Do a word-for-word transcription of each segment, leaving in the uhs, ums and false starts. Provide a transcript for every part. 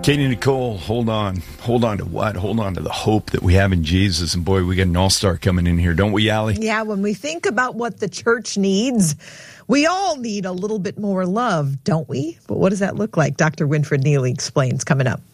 Katie Nicole, hold on. Hold on to what? Hold on to the hope that we have in Jesus. And boy, we got an all-star coming in here, don't we, Allie? Yeah, when we think about what the church needs, we all need a little bit more love, don't we? But what does that look like? Doctor Winfred Neely explains coming up.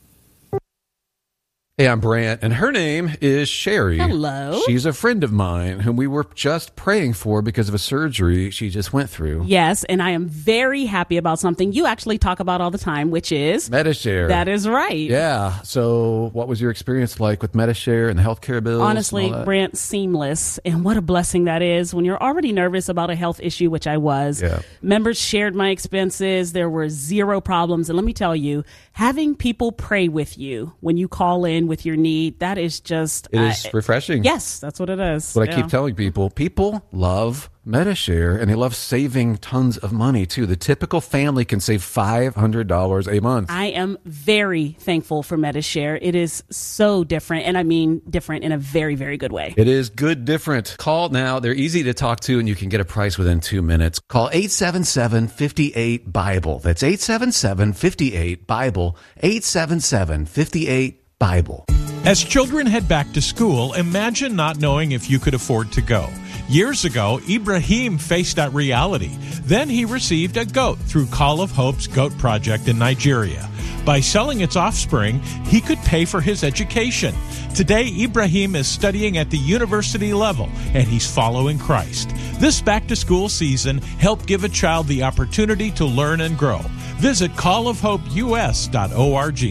Hey, I'm Brant, and her name is Sherry. Hello. She's a friend of mine whom we were just praying for because of a surgery she just went through. Yes, and I am very happy about something you actually talk about all the time, which is Medi-Share. That is right. Yeah. So what was your experience like with Medi-Share and the healthcare bills? Honestly, Brant, seamless. And what a blessing that is when you're already nervous about a health issue, which I was. Yeah. Members shared my expenses. There were zero problems. And let me tell you, having people pray with you when you call in with your need, that is just... It is uh, refreshing. Yes, that's what it is. That's what yeah. I keep telling people. People love Medi-Share, and they love saving tons of money, too. The typical family can save five hundred dollars a month. I am very thankful for Medi-Share. It is so different, and I mean different in a very, very good way. It is good different. Call now. They're easy to talk to, and you can get a price within two minutes. Call eight seven seven, five eight, BIBLE. That's eight seven seven, five eight, BIBLE. eight seven seven, five eight, BIBLE. As children head back to school, imagine not knowing if you could afford to go. Years ago, Ibrahim faced that reality. Then he received a goat through Call of Hope's Goat Project in Nigeria. By selling its offspring, he could pay for his education. Today, Ibrahim is studying at the university level, and he's following Christ. This back-to-school season, help give a child the opportunity to learn and grow. Visit call of hope u s dot org.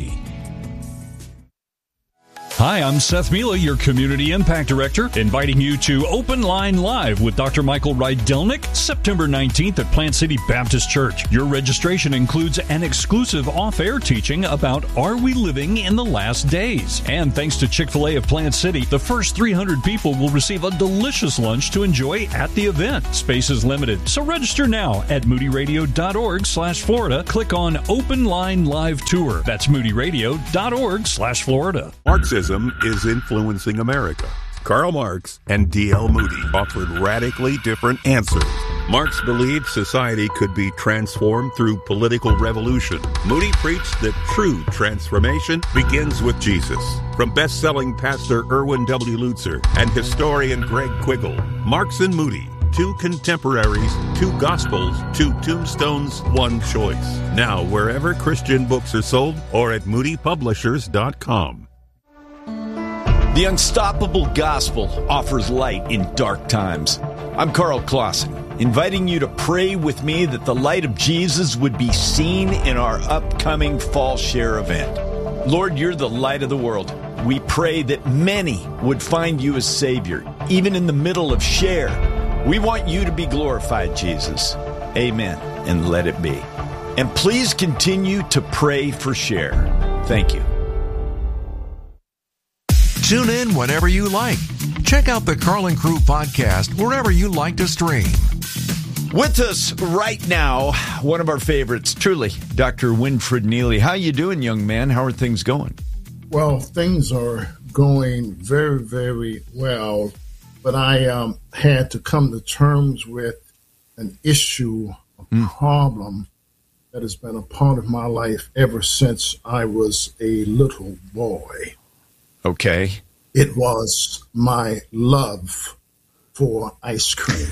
Hi, I'm Seth Mila, your Community Impact Director, inviting you to Open Line Live with Doctor Michael Rydelnik, September nineteenth at Plant City Baptist Church. Your registration includes an exclusive off-air teaching about Are We Living in the Last Days? And thanks to Chick-fil-A of Plant City, the first three hundred people will receive a delicious lunch to enjoy at the event. Space is limited, so register now at moodyradio.org slash Florida. Click on Open Line Live Tour. That's moodyradio.org slash Florida. Marxism is influencing America. Karl Marx and D L Moody offered radically different answers. Marx believed society could be transformed through political revolution. Moody preached that true transformation begins with Jesus. From best-selling pastor Erwin W. Lutzer and historian Greg Quiggle, Marx and Moody, two contemporaries, two gospels, two tombstones, one choice. Now, wherever Christian books are sold or at moody publishers dot com. The Unstoppable Gospel offers light in dark times. I'm Carl Clausen, inviting you to pray with me that the light of Jesus would be seen in our upcoming Fall Share event. Lord, you're the light of the world. We pray that many would find you as Savior, even in the middle of Share. We want you to be glorified, Jesus. Amen, and let it be. And please continue to pray for Share. Thank you. Tune in whenever you like. Check out the Carl and Crew podcast wherever you like to stream. With us right now, one of our favorites, truly, Doctor Winfred Neely. How you doing, young man? How are things going? Well, things are going very, very well, but I um, had to come to terms with an issue, a mm. problem that has been a part of my life ever since I was a little boy. Okay. It was my love for ice cream.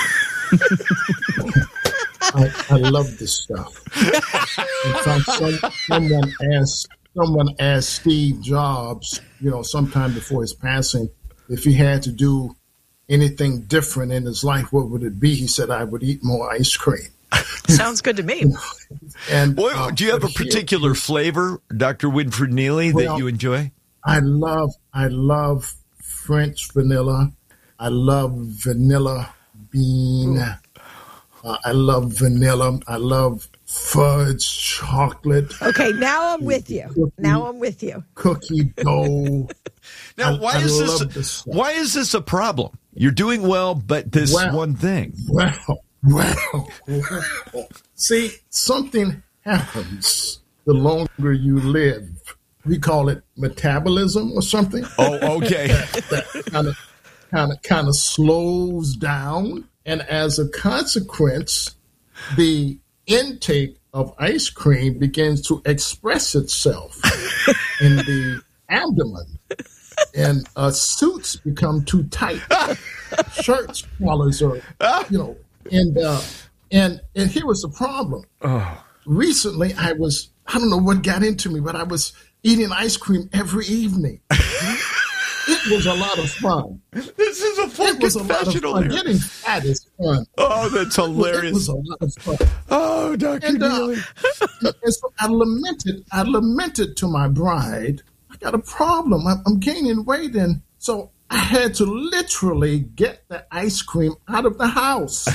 I, I love this stuff. In fact, some, someone asked someone asked Steve Jobs, you know, sometime before his passing, if he had to do anything different in his life, what would it be? He said, "I would eat more ice cream." Sounds good to me. And Boy, uh, do you have a particular here, flavor, Doctor Winfred Neely, well, that you enjoy? I love, I love French vanilla. I love vanilla bean. Uh, I love vanilla. I love fudge chocolate. Okay, now I'm with you. Cookie, now I'm with you. Cookie dough. Now, I, why I is this? this why is this a problem? You're doing well, but this well, one thing. Well, well, well. See, something happens the longer you live. We call it metabolism or something. Oh, okay. that kind of, kind of, kind of slows down, and as a consequence, the intake of ice cream begins to express itself in the abdomen. And uh, suits become too tight. Shirts collars are, you know, and uh, and and here was the problem. Oh. Recently, I was I don't know what got into me, but I was eating ice cream every evening. It was a lot of fun. This is a full confessional. Getting fat is fun. Oh, that's hilarious. It was a lot of fun. Oh, Doctor And, uh, Neely. and so I lamented. I lamented to my bride, I got a problem. I'm, I'm gaining weight, and so I had to literally get the ice cream out of the house.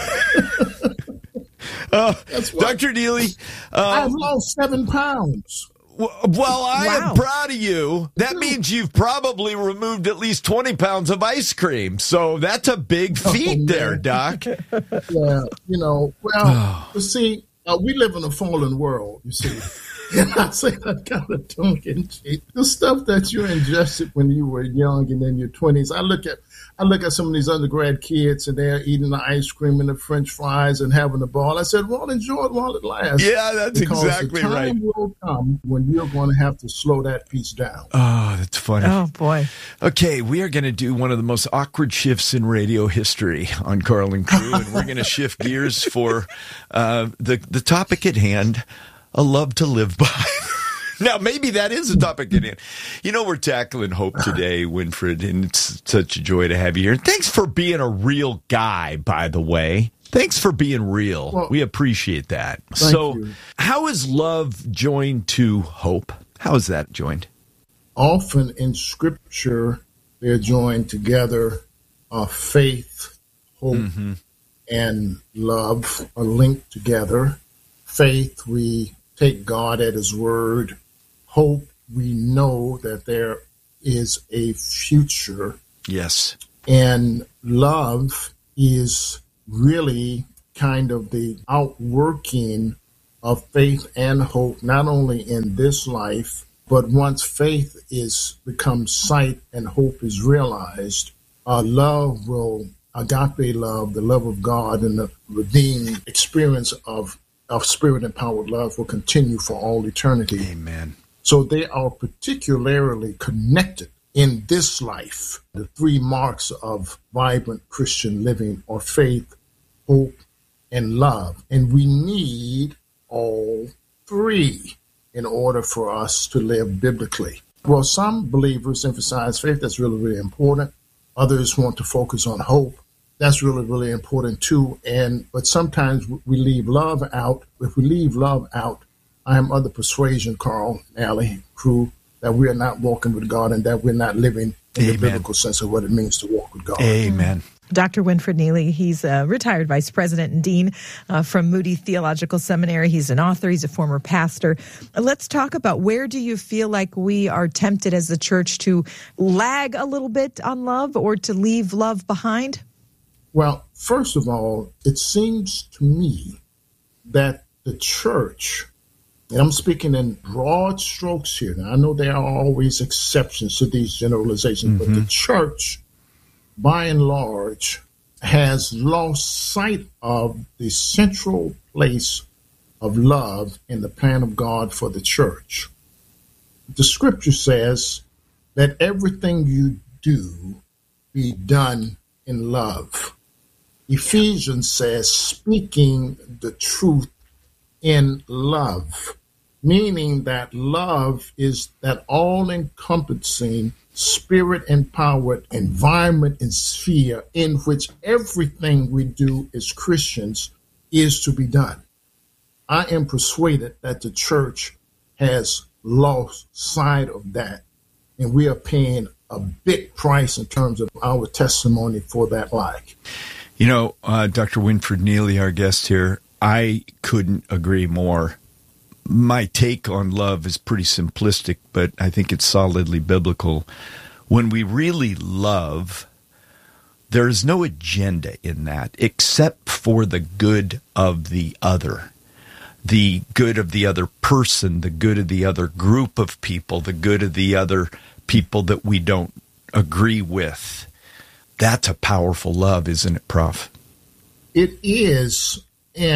uh, Doctor Neely, um, I've lost seven pounds. Well, I Wow. am proud of you. That means you've probably removed at least twenty pounds of ice cream. So that's a big feat Oh, there, Doc. Yeah, you know, well, you see, uh, we live in a fallen world, you see. And I say that kind of tongue in cheek. The stuff that you ingested when you were young and in your twenties, I look at I look at some of these undergrad kids and they're eating the ice cream and the French fries and having a ball. I said, well, enjoy it while it lasts. Yeah, that's because exactly the time right. will come when you're going to have to slow that piece down. Oh, that's funny. Oh, boy. Okay, we are going to do one of the most awkward shifts in radio history on Carl and Crew, and we're going to shift gears for uh, the the topic at hand, a love to live by. Now, maybe that is a topic at hand. You know, we're tackling hope today, Winfred, and it's such a joy to have you here. And thanks for being a real guy, by the way. Thanks for being real. Well, we appreciate that. thank So, you. how is love joined to hope? How is that joined? Often in Scripture, they're joined together. Uh, faith, hope, Mm-hmm. and love are linked together. Faith, we take God at His word. Hope, we know that there is a future. Yes. And love is really kind of the outworking of faith and hope, not only in this life, but once faith is becomes sight and hope is realized, uh, love will, agape love, the love of God and the redeemed experience of, of spirit-empowered love will continue for all eternity. Amen. So they are particularly connected in this life. The three marks of vibrant Christian living are faith, hope, and love. And we need all three in order for us to live biblically. Well, some believers emphasize faith. That's really, really important. Others want to focus on hope. That's really, really important too. And but sometimes we leave love out. If we leave love out, I am of the persuasion, Carl, Allie, Crew, that we are not walking with God and that we're not living in Amen. the biblical sense of what it means to walk with God. Amen. Doctor Winfred Neely, he's a retired vice president and dean uh, from Moody Theological Seminary. He's an author. He's a former pastor. Let's talk about, where do you feel like we are tempted as a church to lag a little bit on love or to leave love behind? Well, first of all, it seems to me that the church, and I'm speaking in broad strokes here. Now, I know there are always exceptions to these generalizations, Mm-hmm. but the church, by and large, has lost sight of the central place of love in the plan of God for the church. The scripture says, let everything you do be done in love. Ephesians says, speaking the truth in love, meaning that love is that all-encompassing, spirit-empowered environment and sphere in which everything we do as Christians is to be done. I am persuaded that the church has lost sight of that, and we are paying a big price in terms of our testimony for that lack. You know, uh, Doctor Winfred Neely, our guest here, I couldn't agree more. My take on love is pretty simplistic, but I think it's solidly biblical. When we really love, there's no agenda in that except for the good of the other. The good of the other person, the good of the other group of people, the good of the other people that we don't agree with. That's a powerful love, isn't it, Prof? It is, and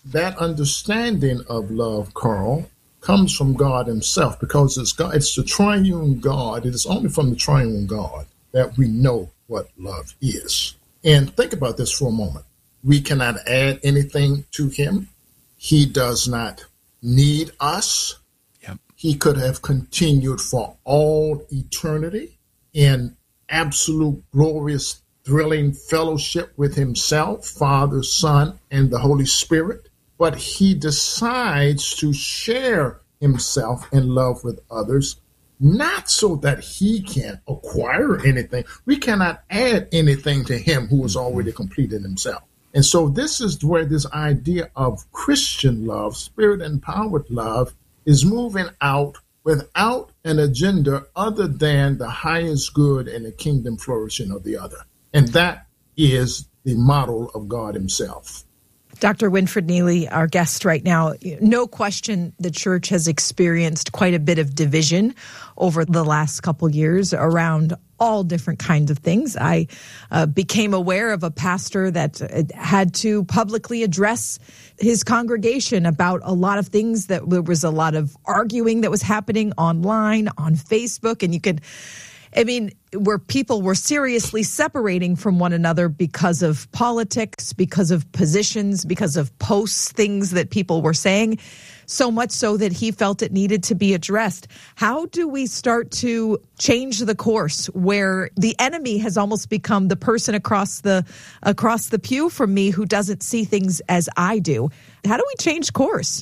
that understanding of love, Carl, comes from God himself, because it's God, it's the triune God. It is only from the triune God that we know what love is. And think about this for a moment. We cannot add anything to him. He does not need us. Yep. He could have continued for all eternity in absolute glorious, thrilling fellowship with himself, Father, Son, and the Holy Spirit. But he decides to share himself in love with others, not so that he can acquire anything. We cannot add anything to him who is already complete in himself. And so this is where this idea of Christian love, spirit-empowered love, is moving out without an agenda other than the highest good and the kingdom flourishing of the other. And that is the model of God himself. Doctor Winfred Neely, our guest right now, no question the church has experienced quite a bit of division over the last couple years around all different kinds of things. I uh, became aware of a pastor that had to publicly address his congregation about a lot of things, that there was a lot of arguing that was happening online, on Facebook, and you could... I mean, where people were seriously separating from one another because of politics, because of positions, because of posts, things that people were saying, so much so that he felt it needed to be addressed. How do we start to change the course where the enemy has almost become the person across the across the pew from me who doesn't see things as I do? How do we change course?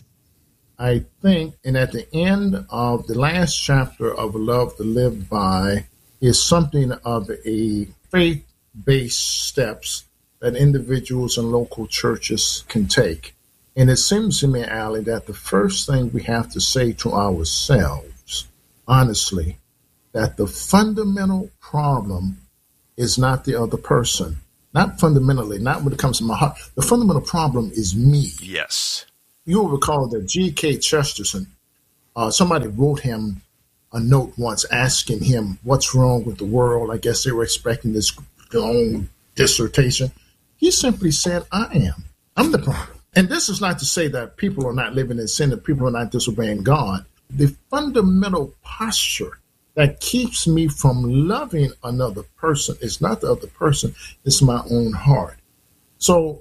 I think, and at the end of the last chapter of Love to Live By, is something of a faith-based steps that individuals and local churches can take. And it seems to me, Allie, that the first thing we have to say to ourselves, honestly, that the fundamental problem is not the other person. Not fundamentally, not when it comes to my heart. The fundamental problem is me. Yes. You'll recall that G K Chesterton, uh, somebody wrote him a note once asking him what's wrong with the world. I guess they were expecting this long dissertation. He simply said, I am. I'm the problem. And this is not to say that people are not living in sin, that people are not disobeying God. The fundamental posture that keeps me from loving another person is not the other person, it's my own heart. So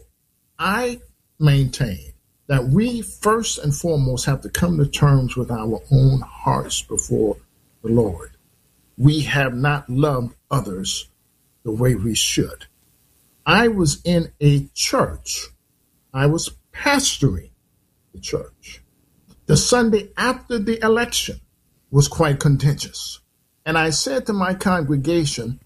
I maintain that we first and foremost have to come to terms with our own hearts before the Lord. We have not loved others the way we should. I was in a church. I was pastoring the church. The Sunday after the election was quite contentious. And I said to my congregation,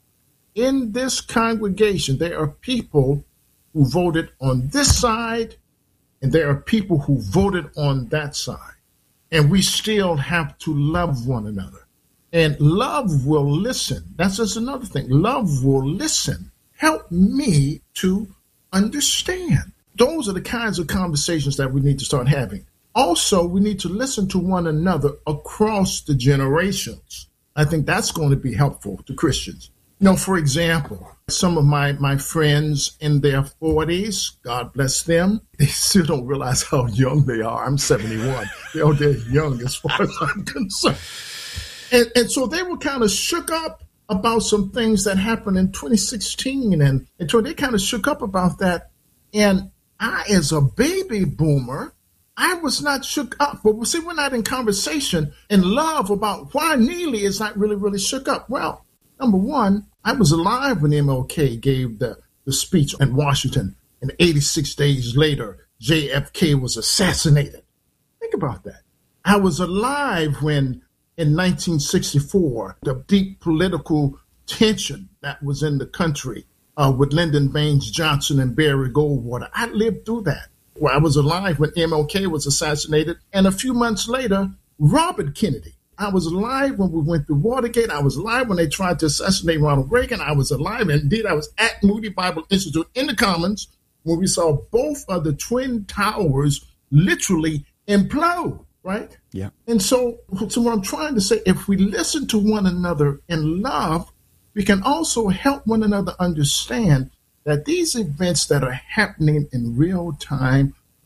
in this congregation, there are people who voted on this side, and there are people who voted on that side. And we still have to love one another. And love will listen. That's just another thing. Love will listen. Help me to understand. Those are the kinds of conversations that we need to start having. Also, we need to listen to one another across the generations. I think that's going to be helpful to Christians. You know, for example, some of my, my friends in their forties, God bless them, they still don't realize how young they are. I'm seventy-one. They're, they're young as far as I'm concerned. And, and so they were kind of shook up about some things that happened in twenty sixteen. And, and so they kind of shook up about that. And I, as a baby boomer, I was not shook up. But see, we're not in conversation and love about why Neely is not really, really shook up. Well, number one, I was alive when M L K gave the, the speech in Washington, and eighty-six days later, J F K was assassinated. Think about that. I was alive when, in nineteen sixty-four, the deep political tension that was in the country uh, with Lyndon Baines Johnson and Barry Goldwater. I lived through that. Well, I was alive when M L K was assassinated, and a few months later, Robert Kennedy. I was alive when we went through Watergate. I was alive when they tried to assassinate Ronald Reagan. I was alive, and indeed, I was at Moody Bible Institute in the Commons when we saw both of the Twin Towers literally implode, right? Yeah. And so, so what I'm trying to say, if we listen to one another in love, we can also help one another understand that these events that are happening in real time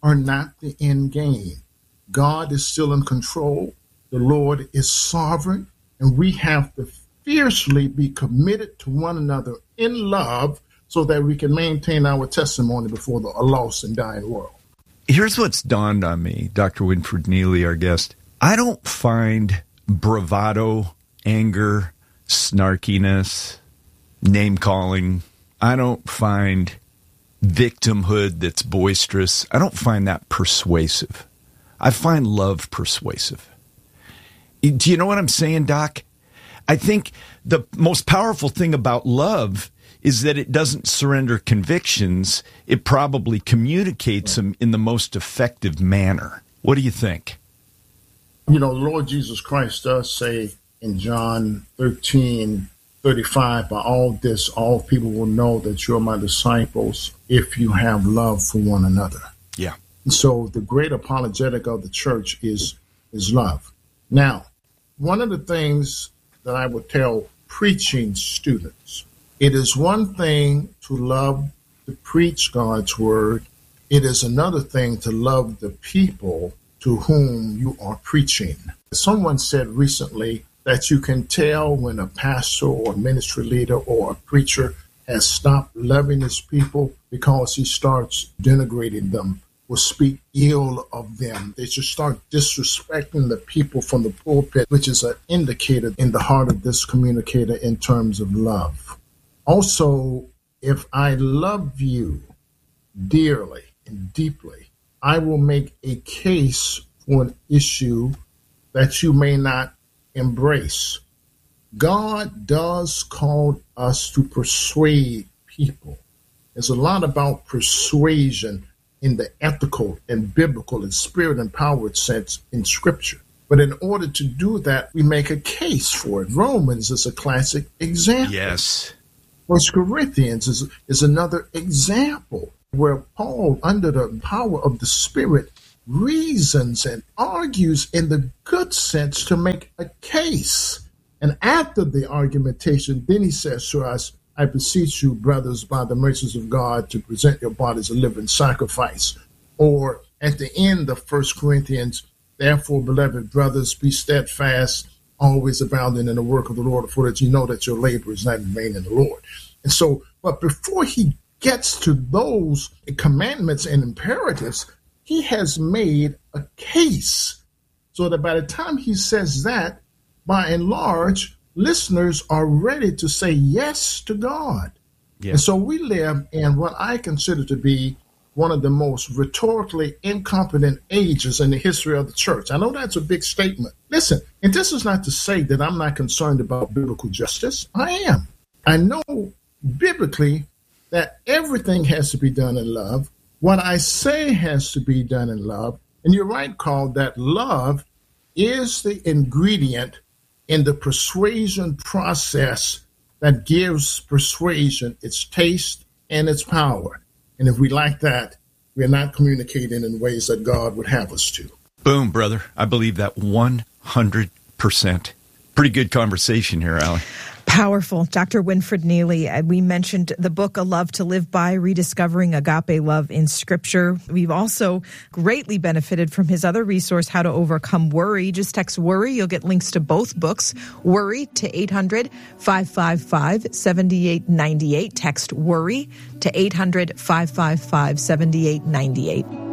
are not the end game. God is still in control. The Lord is sovereign, and we have to fiercely be committed to one another in love so that we can maintain our testimony before the lost and dying world. Here's what's dawned on me, Doctor Winfred Neely, our guest. I don't find bravado, anger, snarkiness, name-calling. I don't find victimhood that's boisterous. I don't find that persuasive. I find love persuasive. Do you know what I'm saying, Doc? I think the most powerful thing about love is that it doesn't surrender convictions. It probably communicates them in the most effective manner. What do you think? You know, the Lord Jesus Christ does say in John thirteen thirty-five, by all this, all people will know that you're my disciples if you have love for one another. Yeah. And so the great apologetic of the church is, is love. Now, one of the things that I would tell preaching students, it is one thing to love to preach God's word. It is another thing to love the people to whom you are preaching. Someone said recently that you can tell when a pastor or a ministry leader or a preacher has stopped loving his people because he starts denigrating them or speak ill of them. They just start disrespecting the people from the pulpit, which is an indicator in the heart of this communicator in terms of love. Also, if I love you dearly and deeply, I will make a case for an issue that you may not embrace. God does call us to persuade people. There's a lot about persuasion in the ethical and biblical and spirit-empowered sense in Scripture. But in order to do that, we make a case for it. Romans is a classic example. Yes. First Corinthians is, is another example where Paul, under the power of the Spirit, reasons and argues in the good sense to make a case. And after the argumentation, then he says to us, I beseech you, brothers, by the mercies of God, to present your bodies a living sacrifice. Or at the end of First Corinthians, therefore, beloved brothers, be steadfast, always abounding in the work of the Lord, for that you know that your labor is not in vain in the Lord. And so, but before he gets to those commandments and imperatives, he has made a case so that by the time he says that, by and large, listeners are ready to say yes to God. Yeah. And so we live in what I consider to be one of the most rhetorically incompetent ages in the history of the church. I know that's a big statement. Listen, and this is not to say that I'm not concerned about biblical justice. I am. I know biblically that everything has to be done in love. What I say has to be done in love. And you're right, Carl, that love is the ingredient in the persuasion process that gives persuasion its taste and its power. And if we lack that, we're not communicating in ways that God would have us to. Boom, brother. I believe that one hundred percent. Pretty good conversation here, Allie. Powerful. Doctor Winfred Neely, uh, we mentioned the book, A Love to Live By, Rediscovering Agape Love in Scripture. We've also greatly benefited from his other resource, How to Overcome Worry. Just text WORRY. You'll get links to both books. WORRY to eight hundred, five five five, seven eight nine eight. Text WORRY to eight hundred, five five five, seven eight nine eight.